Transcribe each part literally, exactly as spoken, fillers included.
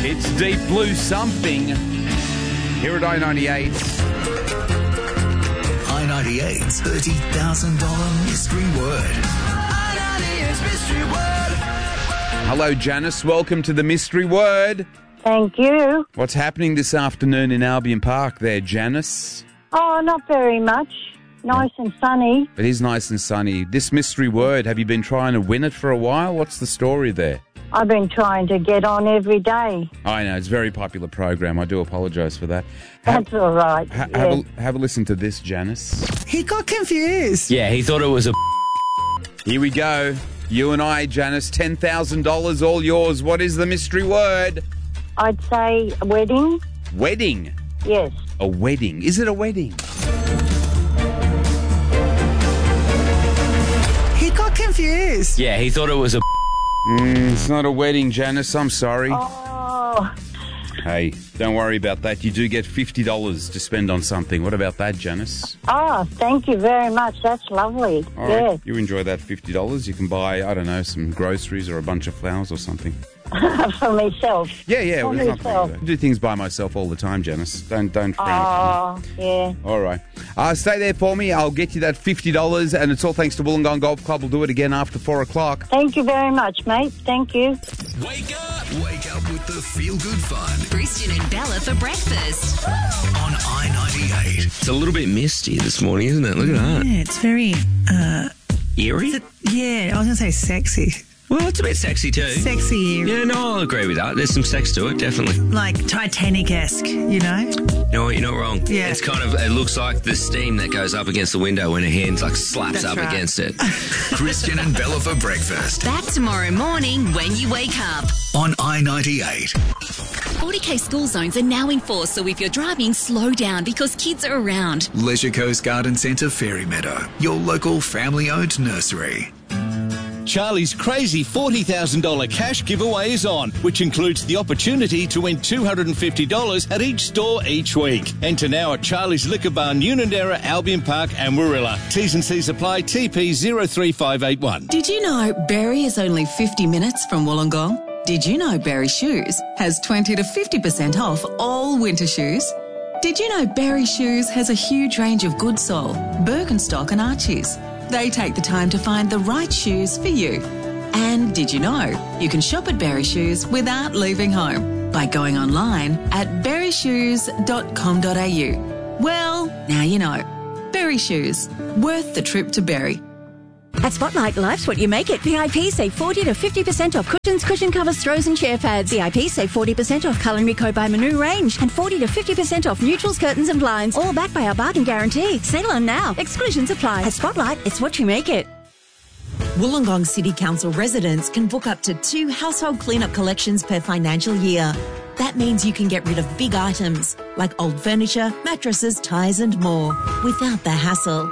It's Deep Blue Something here at I ninety-eight. I ninety-eight's thirty thousand dollars mystery word. I ninety-eight's mystery word. Hello, Janice. Welcome to the Mystery Word. Thank you. What's happening this afternoon in Albion Park there, Janice? Oh, not very much. Nice and sunny. It is nice and sunny. This Mystery Word, have you been trying to win it for a while? What's the story there? I've been trying to get on every day. I know, it's a very popular program. I do apologise for that. That's all right. Ha- yeah. have, a, have a listen to this, Janice. He got confused. Yeah, he thought it was a... Here we go. You and I, Janice, ten thousand dollars all yours. What is the mystery word? I'd say a wedding. Wedding. Yes. A wedding. Is it a wedding? He got confused. Yeah, he thought it was a... Mm, it's not a wedding, Janice. I'm sorry. Oh, Hey, don't worry about that. You do get fifty dollars to spend on something. What about that, Janice? oh, thank you very much. That's lovely. All yes. right. You enjoy that fifty dollars. You can buy, I don't know, some groceries or a bunch of flowers or something. For myself. Yeah, yeah. For well, there's nothing myself. wrong with that. I do things by myself all the time, Janice. Don't, don't frown upon me. Oh, yeah. All right. Uh, stay there for me. I'll get you that fifty dollars, and it's all thanks to Wollongong Golf Club. We'll do it again after four o'clock. Thank you very much, mate. Thank you. Wake up! Wake up with the feel-good fun Christian and Bella for breakfast. on I ninety-eight. It's a little bit misty this morning, isn't it? Look at that. Yeah, it's very, uh, Eerie? yeah, I was going to say sexy. Well, it's a bit sexy too. Sexy, Yeah, no, I'll agree with that. There's some sex to it, definitely. like Titanic-esque, you know? You know what? You're not wrong. Yeah. It's kind of, it looks like the steam that goes up against the window when a hand like slaps That's up right. against it. Christian and Bella for breakfast Back tomorrow morning when you wake up. on I ninety-eight. forty K school zones are now in force, so if you're driving, slow down because kids are around. Leisure Coast Garden Centre, Fairy Meadow, your local family-owned nursery. Charlie's crazy forty thousand dollars cash giveaway is on, which includes the opportunity to win two hundred fifty dollars at each store each week. Enter now at Charlie's Liquor Bar, Unanderra, Albion Park and Warilla. T's and C's apply. T P zero three five eight one. Did you know Berry is only fifty minutes from Wollongong? Did you know Berry Shoes has twenty to fifty percent off all winter shoes? Did you know Berry Shoes has a huge range of good sole, Birkenstock and Archies? They take the time to find the right shoes for you. And did you know you can shop at Berry Shoes without leaving home by going online at berry shoes dot com dot a u? Well, now you know. Berry Shoes, worth the trip to Berry. At Spotlight, life's what you make it. V I P save forty to fifty percent off cushions, cushion covers, throws and chair pads. V I P save forty percent off Culinary Co by Manu range and forty to fifty percent off neutrals, curtains and blinds. All backed by our bargain guarantee. Sale on now. Exclusions apply. At Spotlight, it's what you make it. Wollongong City Council residents can book up to two household cleanup collections per financial year. That means you can get rid of big items like old furniture, mattresses, tyres and more without the hassle.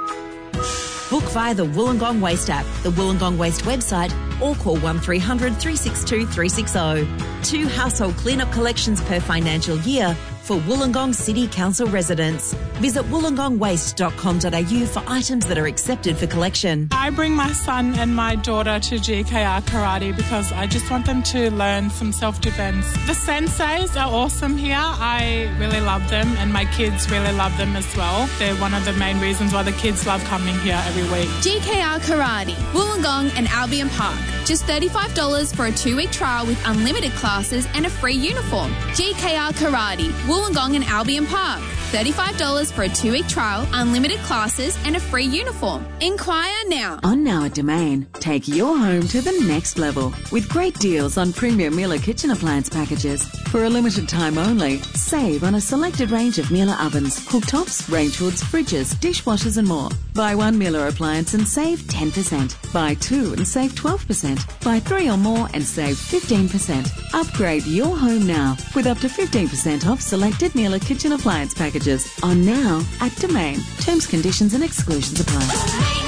Book via the Wollongong Waste app, the Wollongong Waste website, or call one three hundred three six two three six zero. Two household cleanup collections per financial year for Wollongong City Council residents. Visit wollongong waste dot com dot a u for items that are accepted for collection. I bring my son and my daughter to G K R Karate because I just want them to learn some self-defense. The senseis are awesome here. I really love them and my kids really love them as well. They're one of the main reasons why the kids love coming here every week. G K R Karate, Wollongong and Albion Park. Just thirty-five dollars for a two-week trial with unlimited classes and a free uniform. G K R Karate, Wollongong and Albion Park. thirty-five dollars for a two-week trial, unlimited classes and a free uniform. Inquire now. On Now at Domain, take your home to the next level with great deals on premium Miele kitchen appliance packages. For a limited time only, save on a selected range of Miele ovens, cooktops, range hoods, fridges, dishwashers and more. Buy one Miele appliance and save ten percent. Buy two and save twelve percent. Buy three or more and save fifteen percent. Upgrade your home now with up to fifteen percent off selected Miele kitchen appliance packages on Now at Domain. Terms, conditions and exclusions apply.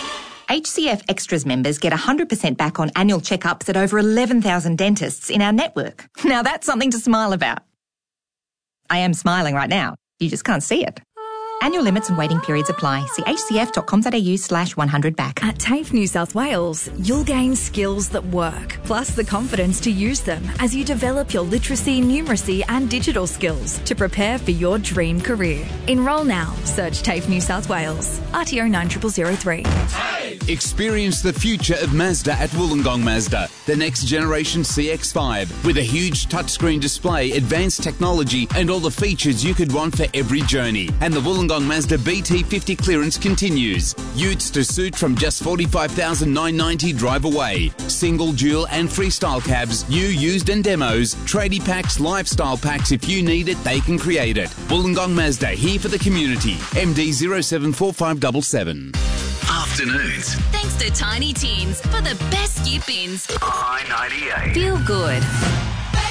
H C F Extras members get one hundred percent back on annual checkups at over eleven thousand dentists in our network. Now that's something to smile about. I am smiling right now. You just can't see it. Annual limits and waiting periods apply. See hcf.com.au slash 100 back. At TAFE New South Wales, you'll gain skills that work, plus the confidence to use them as you develop your literacy, numeracy and digital skills to prepare for your dream career. Enrol now. Search TAFE New South Wales. R T O nine zero zero zero three. Experience the future of Mazda at Wollongong Mazda. The next generation C X five with a huge touchscreen display, advanced technology and all the features you could want for every journey. And the Wollongong Mazda B T fifty clearance continues. Utes to suit from just forty-five thousand nine hundred ninety dollars drive away. Single, dual and freestyle cabs, new, used and demos, tradie packs, lifestyle packs. If you need it, they can create it. Wollongong Mazda, here for the community. M D zero seven four five seven seven. Afternoons. Thanks to Tiny Tins for the best skip ins. I ninety-eight. Feel good.